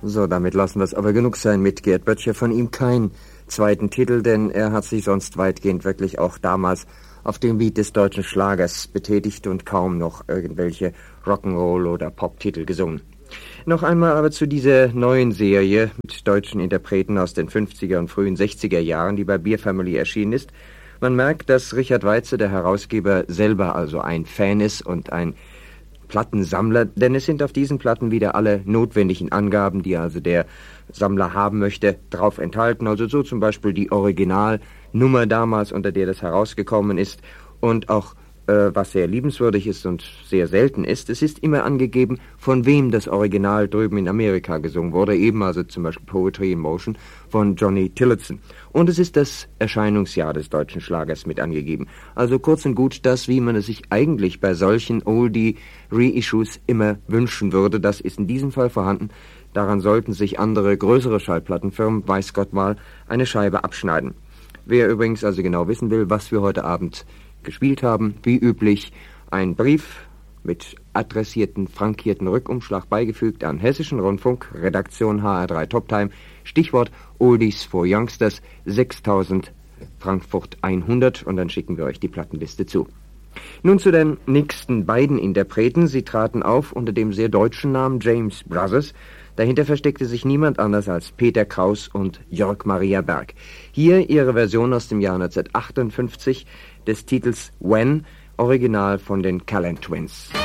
So, damit lassen wir es aber genug sein mit Gerd Böttcher. Von ihm keinen zweiten Titel, denn er hat sich sonst weitgehend wirklich auch damals auf dem Gebiet des deutschen Schlagers betätigt und kaum noch irgendwelche Rock'n'Roll- oder Pop-Titel gesungen. Noch einmal aber zu dieser neuen Serie mit deutschen Interpreten aus den 50er und frühen 60er Jahren, die bei Beer Family erschienen ist. Man merkt, dass Richard Weitze, der Herausgeber, selber also ein Fan ist und ein Plattensammler, denn es sind auf diesen Platten wieder alle notwendigen Angaben, die also der Sammler haben möchte, drauf enthalten. Also so zum Beispiel die Originalnummer damals, unter der das herausgekommen ist, und auch was sehr liebenswürdig ist und sehr selten ist, es ist immer angegeben, von wem das Original drüben in Amerika gesungen wurde, eben also zum Beispiel Poetry in Motion von Johnny Tillotson. Und es ist das Erscheinungsjahr des deutschen Schlagers mit angegeben. Also kurz und gut das, wie man es sich eigentlich bei solchen Oldie-Reissues immer wünschen würde, das ist in diesem Fall vorhanden. Daran sollten sich andere, größere Schallplattenfirmen, weiß Gott mal, eine Scheibe abschneiden. Wer übrigens also genau wissen will, was wir heute Abend gespielt haben, wie üblich, ein Brief mit adressierten, frankierten Rückumschlag beigefügt an Hessischen Rundfunk, Redaktion HR3 Toptime, Stichwort Oldies for Youngsters, 6000 Frankfurt 100, und dann schicken wir euch die Plattenliste zu. Nun zu den nächsten beiden Interpreten. Sie traten auf unter dem sehr deutschen Namen James Brothers. Dahinter versteckte sich niemand anders als Peter Kraus und Jörg Maria Berg. Hier ihre Version aus dem Jahr 1958 des Titels When, original von den Callan Twins.